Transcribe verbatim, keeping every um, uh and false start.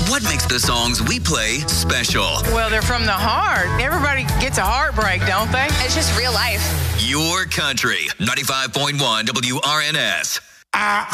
What makes the songs we play special? Well, they're from the heart. Everybody gets a heartbreak, don't they? It's just real life. Your country. ninety-five point one W R N S. I